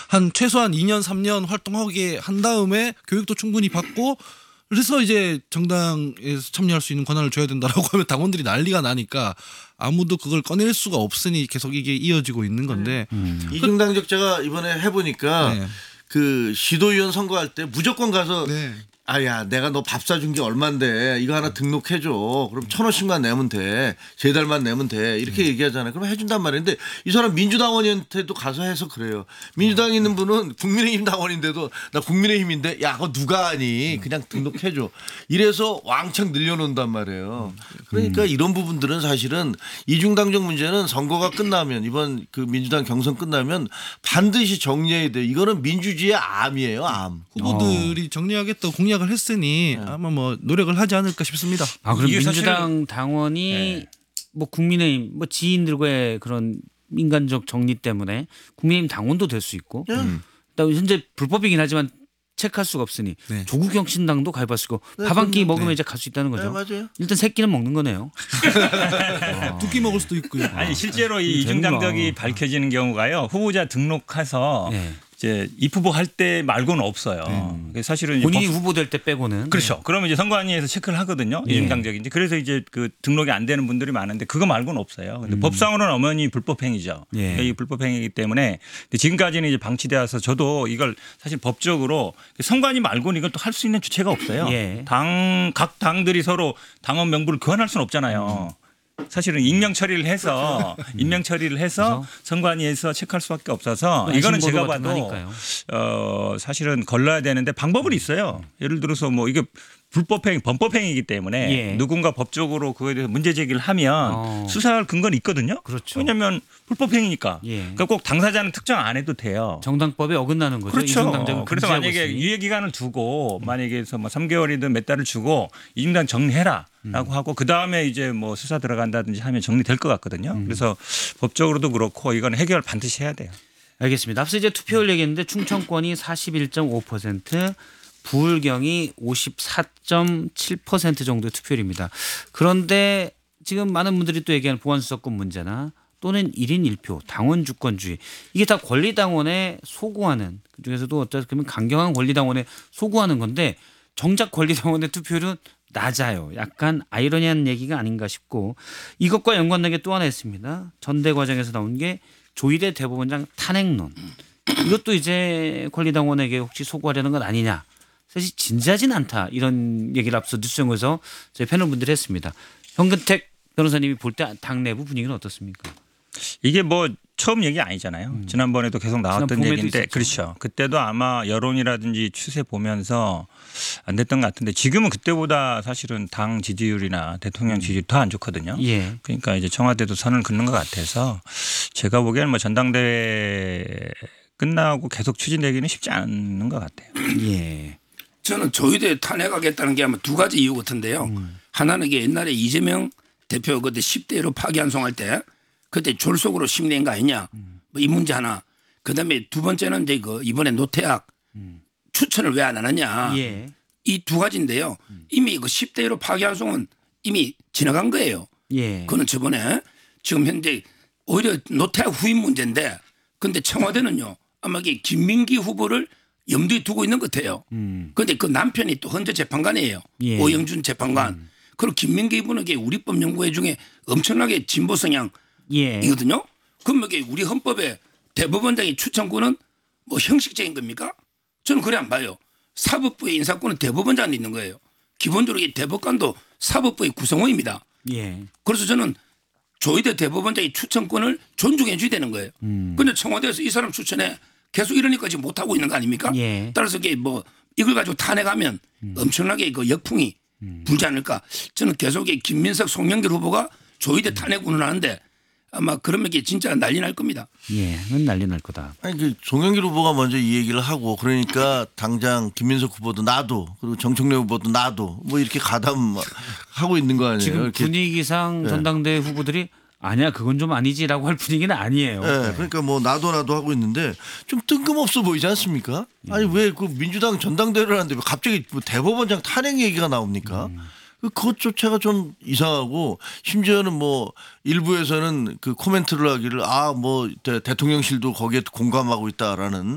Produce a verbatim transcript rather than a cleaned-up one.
한 최소한 이 년 삼 년 활동하게 한 다음에 교육도 충분히 받고 그래서 이제 정당에서 참여할 수 있는 권한을 줘야 된다라고 하면 당원들이 난리가 나니까 아무도 그걸 꺼낼 수가 없으니 계속 이게 이어지고 있는 건데 음. 이중당적 제가 이번에 해보니까 네. 그 시도의원 선거할 때 무조건 가서 네. 아야 내가 너 밥 사준 게 얼만데 이거 하나 등록해줘. 그럼 천 원씩만 내면 돼. 세 달만 내면 돼. 이렇게 얘기하잖아요. 그럼 해준단 말인데 이 사람 민주당원한테도 가서 해서 그래요. 민주당에 있는 분은 국민의힘 당원인데도 나 국민의힘인데 야 그거 누가 하니 그냥 등록해줘. 이래서 왕창 늘려놓는단 말이에요. 그러니까 이런 부분들은 사실은 이중당적 문제는 선거가 끝나면 이번 그 민주당 경선 끝나면 반드시 정리해야 돼요. 이거는 민주주의의 암이에요. 암. 후보들이 어. 정리하겠다고 공약 을 했으니 네. 아마 뭐 노력을 하지 않을까 싶습니다. 아 그럼 민주당 당원이 네. 뭐 국민의힘 뭐 지인들과의 그런 인간적 정리 때문에 국민의힘 당원도 될 수 있고, 네. 음. 현재 불법이긴 하지만 체크할 수가 없으니 네. 조국형 신당도 가입할 수 있고 네, 밥 한 끼 먹으면 네. 이제 갈 수 있다는 거죠. 네, 맞아요. 일단 세 끼는 먹는 거네요. 두 끼 먹을 수도 있고요. 아니 실제로 이 이중당적이 밝혀지는 경우가요. 후보자 등록해서. 네. 이제 입후보 할 때 말고는 없어요. 음. 사실은 본인이 법... 후보 될 때 빼고는 그렇죠. 네. 그러면 이제 선관위에서 체크를 하거든요. 예. 이중당적인지. 그래서 이제 그 등록이 안 되는 분들이 많은데 그거 말고는 없어요. 근데 음. 법상으로는 엄연히 불법행위죠. 예. 이 불법행위이기 때문에 지금까지는 이제 방치되어서 저도 이걸 사실 법적으로 선관위 말고는 이걸 또 할 수 있는 주체가 없어요. 예. 당 각 당들이 서로 당원 명부를 교환할 수는 없잖아요. 음. 사실은 익명 처리를 해서 익명 처리를 해서 선관위에서 체크할 수밖에 없어서 이거는 제가 봐도 어 사실은 걸러야 되는데 방법은 있어요. 예를 들어서 뭐 이게 불법행위, 범법행위이기 때문에 예. 누군가 법적으로 그거에 대해서 문제 제기를 하면 어. 수사할 근거는 있거든요. 그렇죠. 왜냐하면 불법행위니까. 예. 그러니까 꼭 당사자는 특정 안 해도 돼요. 정당법에 어긋나는 거죠. 그렇죠. 그래서 만약에 유예 기간을 두고 만약에 뭐 삼 개월이든 몇 달을 주고 이중당 정리해라. 라고 하고 그 다음에 이제 뭐 수사 들어간다든지 하면 정리될 것 같거든요. 음. 그래서 법적으로도 그렇고 이건 해결 반드시 해야 돼요. 알겠습니다. 앞서 이제 투표율 얘기했는데 충청권이 사십일 점 오 퍼센트, 부울경이 오십사 점 칠 퍼센트 정도의 투표율입니다. 그런데 지금 많은 분들이 또 얘기하는 보안수사권 문제나 또는 일 인 일 표, 당원 주권주의 이게 다 권리당원에 소구하는 그중에서도 어떻게 보면 강경한 권리당원에 소구하는 건데 정작 권리당원의 투표율은 낮아요. 약간 아이러니한 얘기가 아닌가 싶고 이것과 연관되게 또 하나 있습니다. 전대 과정에서 나온 게 조희대 대법원장 탄핵론. 이것도 이제 권리당원에게 혹시 소구하려는 건 아니냐. 사실 진지하진 않다. 이런 얘기를 앞서 뉴스연구에서 저희 패널분들이 했습니다. 현근택 변호사님이 볼 때 당 내부 분위기는 어떻습니까? 이게 뭐 처음 얘기 아니잖아요. 음. 지난번에도 계속 나왔던 얘기인데 있었죠. 그렇죠. 그때도 아마 여론이라든지 추세 보면서 안 됐던 것 같은데 지금은 그때보다 사실은 당 지지율이나 대통령 지지율 더 안 좋거든요. 예. 그러니까 이제 청와대도 선을 긋는 것 같아서 제가 보기에는 뭐 전당대회 끝나고 계속 추진되기는 쉽지 않은 것 같아요. 예. 저는 조희대 탄핵하겠다는 게 아마 두 가지 이유 같은데요. 음. 하나는 이게 옛날에 이재명 대표 그때 십 대로 파기환송할 때 그때 졸속으로 심리한 거 아니냐. 음. 뭐 이 문제 하나. 그다음에 두 번째는 이제 그 이번에 노태악 음. 추천을 왜 안 하느냐. 예. 이 두 가지인데요. 음. 이미 그 십 대로 파기환송은 이미 지나간 거예요. 예. 그거는 저번에 지금 현재 오히려 노태악 후임 문제인데 근데 청와대는요. 아마 이게 김민기 후보를 염두에 두고 있는 것 같아요. 그런데 음. 그 남편이 또 헌재 재판관이에요. 예. 오영준 재판관. 음. 그리고 김민기 후보는 우리법 연구회 중에 엄청나게 진보 성향이거든요. 예. 그럼 이게 우리 헌법에 대법원장의 추천권은 뭐 형식적인 겁니까? 저는 그래 안 봐요. 사법부의 인사권은 대법원장에 있는 거예요. 기본적으로 이 대법관도 사법부의 구성원입니다. 예. 그래서 저는 조희대 대법원장의 추천권을 존중해 줘야 되는 거예요. 그런데 음. 청와대에서 이 사람 추천해 계속 이러니까 지금 못하고 있는 거 아닙니까? 예. 따라서 이게 뭐 이걸 가지고 탄핵하면 음. 엄청나게 그 역풍이 음. 불지 않을까. 저는 계속 김민석, 송영길 후보가 조희대 탄핵 운운하는데 아마 그러면 이게 진짜 난리 날 겁니다. 예, 그건 난리 날 거다. 아니 그 송영길 후보가 먼저 이 얘기를 하고 그러니까 당장 김민석 후보도 나도 그리고 정청래 후보도 나도 뭐 이렇게 가담하고 있는 거 아니에요? 지금 이렇게. 분위기상 네. 전당대회 후보들이 아니야 그건 좀 아니지라고 할 분위기는 아니에요. 네, 그러니까 뭐 나도 나도 하고 있는데 좀 뜬금없어 보이지 않습니까? 음. 아니 왜 그 민주당 전당대회를 하는데 왜 갑자기 뭐 대법원장 탄핵 얘기가 나옵니까? 음. 그것조차가 좀 이상하고 심지어는 뭐 일부에서는 그 코멘트를 하기를 아 뭐 대통령실도 거기에 공감하고 있다라는